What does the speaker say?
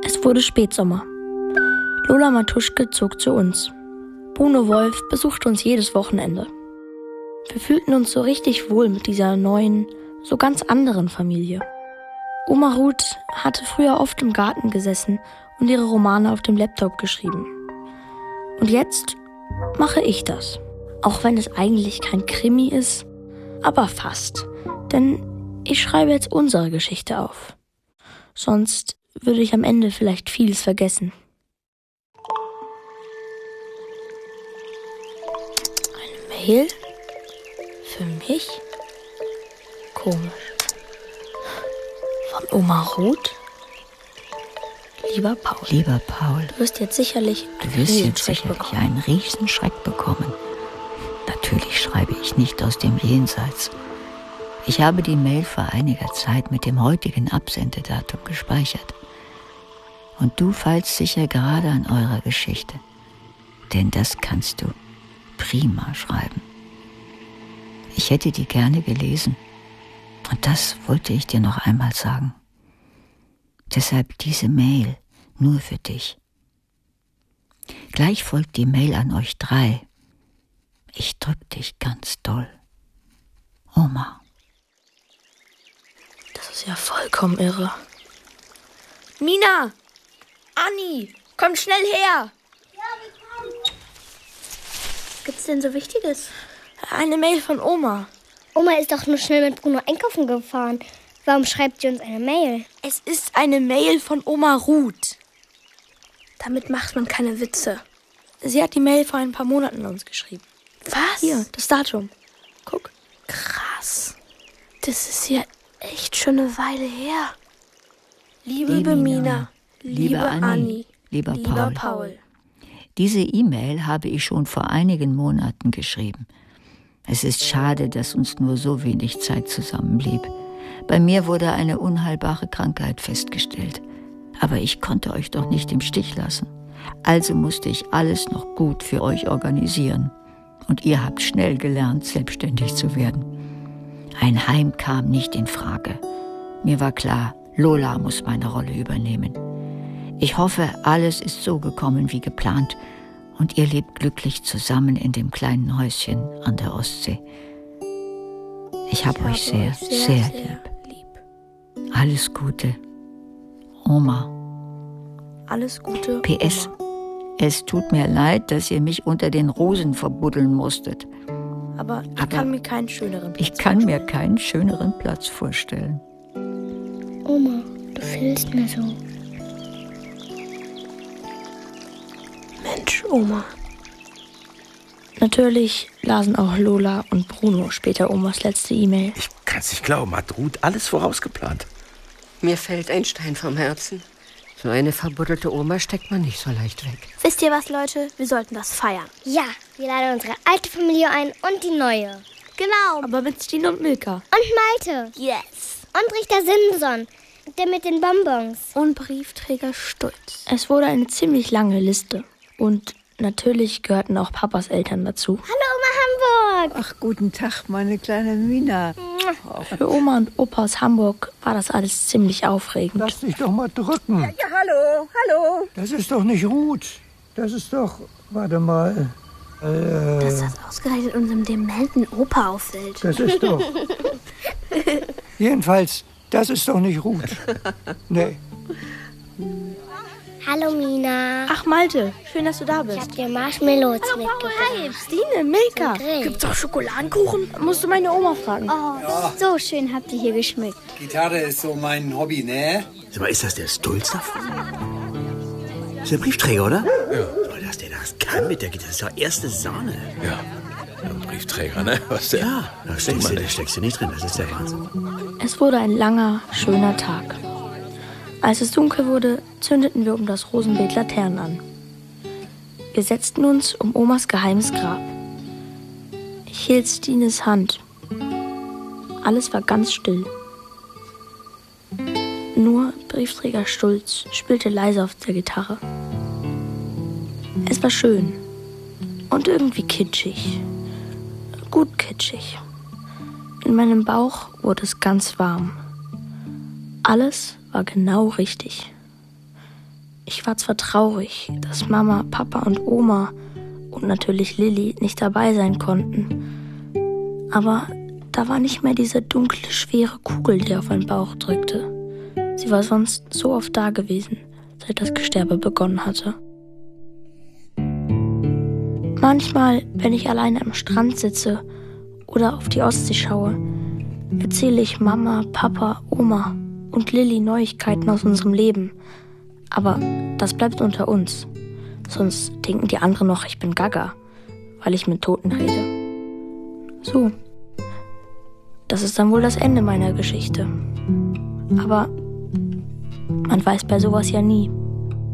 Es wurde Spätsommer. Lola Matuschke zog zu uns. Bruno Wolf besuchte uns jedes Wochenende. Wir fühlten uns so richtig wohl mit dieser neuen, so ganz anderen Familie. Oma Ruth hatte früher oft im Garten gesessen und ihre Romane auf dem Laptop geschrieben. Und jetzt mache ich das. Auch wenn es eigentlich kein Krimi ist, aber fast. Denn ich schreibe jetzt unsere Geschichte auf. Sonst würde ich am Ende vielleicht vieles vergessen. Eine Mail? Für mich? Komisch. Von Oma Ruth? Lieber Paul. Lieber Paul, Du wirst jetzt sicherlich einen Riesenschreck bekommen. Natürlich schreibe ich nicht aus dem Jenseits. Ich habe die Mail vor einiger Zeit mit dem heutigen Absendedatum gespeichert. Und du feilst sicher gerade an eurer Geschichte. Denn das kannst du prima schreiben. Ich hätte die gerne gelesen. Und das wollte ich dir noch einmal sagen. Deshalb diese Mail nur für dich. Gleich folgt die Mail an euch 3. Ich drück dich ganz doll. Oma. Das ist ja vollkommen irre. Mina! Anni! Kommt schnell her! Ja, wir kommen. Was gibt's denn so Wichtiges? Eine Mail von Oma. Oma ist doch nur schnell mit Bruno einkaufen gefahren. Warum schreibt sie uns eine Mail? Es ist eine Mail von Oma Ruth. Damit macht man keine Witze. Sie hat die Mail vor ein paar Monaten an uns geschrieben. Was? Hier, das Datum. Guck. Krass. Das ist ja echt schon eine Weile her. Liebe Mina, liebe Anni, lieber lieber Paul. Paul. Diese E-Mail habe ich schon vor einigen Monaten geschrieben. Es ist schade, dass uns nur so wenig Zeit zusammenblieb. Bei mir wurde eine unheilbare Krankheit festgestellt. Aber ich konnte euch doch nicht im Stich lassen. Also musste ich alles noch gut für euch organisieren. Und ihr habt schnell gelernt, selbstständig zu werden. Ein Heim kam nicht in Frage. Mir war klar, Lola muss meine Rolle übernehmen. Ich hoffe, alles ist so gekommen wie geplant und ihr lebt glücklich zusammen in dem kleinen Häuschen an der Ostsee. Ich habe euch sehr, sehr lieb. Alles Gute. Oma. Alles Gute, PS. Oma. Es tut mir leid, dass ihr mich unter den Rosen verbuddeln musstet. Aber ich kann mir keinen schöneren Platz Ich kann mir keinen schöneren Platz vorstellen. Oma, du fehlst mir so. Mensch, Oma. Natürlich lasen auch Lola und Bruno später Omas letzte E-Mail. Ich kann's nicht glauben, hat Ruth alles vorausgeplant. Mir fällt ein Stein vom Herzen. So eine verbuddelte Oma steckt man nicht so leicht weg. Wisst ihr was, Leute? Wir sollten das feiern. Ja, wir laden unsere alte Familie ein und die neue. Genau. Aber mit Stine und Milka. Und Malte. Yes. Und Richter Simson. Der mit den Bonbons. Und Briefträger Stulz. Es wurde eine ziemlich lange Liste. Und natürlich gehörten auch Papas Eltern dazu. Hallo, Oma Hamburg. Ach, guten Tag, meine kleine Mina. Für Oma und Opa aus Hamburg war das alles ziemlich aufregend. Lass dich doch mal drücken. Ja, hallo. Das ist doch nicht Ruth. Das ist doch... Warte mal. Dass das ausgerechnet unserem dementen Opa auffällt. Das ist doch... Jedenfalls, das ist doch nicht Ruth. Nee. Hallo, Mina. Ach, Malte, schön, dass du da Ich bist. hab dir Marshmallows mitgebracht. Stine, Milka, Grill. gibt's auch Schokoladenkuchen? Musst du meine Oma fragen. Oh, so schön habt ihr hier geschmückt. Gitarre ist so mein Hobby, ne? Sag mal, ist das der Stulz davon? Ist der Briefträger, oder? Ja. Oh, dass der das kann mit der Gitarre, das ist ja erste Sahne. Ja, ein Briefträger, ne? Was der? Ja, da steckst du nicht drin, das ist der Wahnsinn. Es wurde ein langer, schöner Tag. Als es dunkel wurde, zündeten wir um das Rosenbeet Laternen an. Wir setzten uns um Omas geheimes Grab. Ich hielt Stines Hand. Alles war ganz still. Nur Briefträger Stulz spielte leise auf der Gitarre. Es war schön und irgendwie kitschig. Gut kitschig. In meinem Bauch wurde es ganz warm. Alles war genau richtig. Ich war zwar traurig, dass Mama, Papa und Oma und natürlich Lilly nicht dabei sein konnten, aber da war nicht mehr diese dunkle, schwere Kugel, die auf meinen Bauch drückte. Sie war sonst so oft da gewesen, seit das Gesterbe begonnen hatte. Manchmal, wenn ich alleine am Strand sitze oder auf die Ostsee schaue, erzähle ich Mama, Papa, Oma und Lilly Neuigkeiten aus unserem Leben. Aber das bleibt unter uns. Sonst denken die anderen noch, ich bin Gaga, weil ich mit Toten rede. So, das ist dann wohl das Ende meiner Geschichte. Aber man weiß bei sowas ja nie.